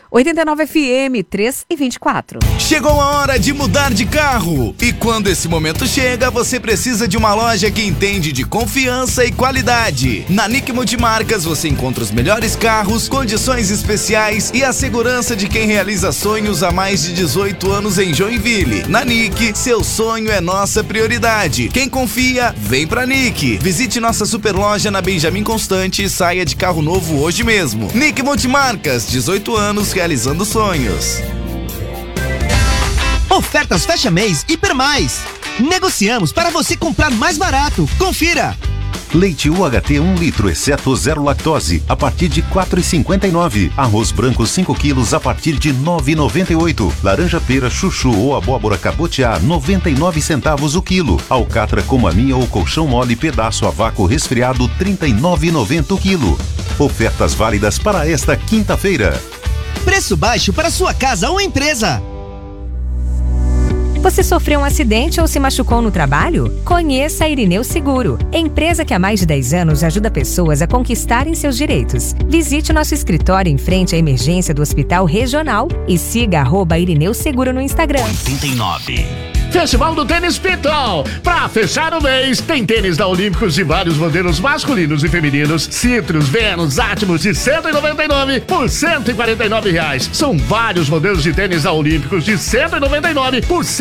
89 FM 3 e 24. Chegou a hora de mudar de carro. E quando esse momento chega, você precisa de uma loja que entende de confiança e qualidade. Na Nick Multimarcas você encontra os melhores carros, condições especiais e a segurança de quem realiza sonhos há mais de 18 anos em Joinville. Na Nick, seu sonho é nossa prioridade. Quem confia, vem pra Nick. Visite nossa super loja na Benjamin Constante e saia de carro novo hoje mesmo. Nick Multimarcas, 18 anos realizando sonhos. Ofertas fecha mês Hipermais. Negociamos para você comprar mais barato. Confira. Leite UHT 1 litro, exceto zero lactose, a partir de R$ 4,59. Arroz branco 5 quilos, a partir de R$ 9,98. Laranja pera, chuchu ou abóbora cabotiá, 99 centavos o quilo. Alcatra com maminha ou colchão mole, pedaço a vácuo resfriado, R$ 39,90 o quilo. Ofertas válidas para esta quinta-feira. Preço baixo para sua casa ou empresa. Você sofreu um acidente ou se machucou no trabalho? Conheça a Irineu Seguro, empresa que há mais de 10 anos ajuda pessoas a conquistarem seus direitos. Visite nosso escritório em frente à emergência do Hospital Regional e siga @Irineu Seguro no Instagram. 89. Festival do Tênis Pitol. Pra fechar o mês, tem tênis da Olímpicos de vários modelos masculinos e femininos. Citrus, Venus, Atmos de 199 por R$ 149. São vários modelos de tênis da Olímpicos de 199 por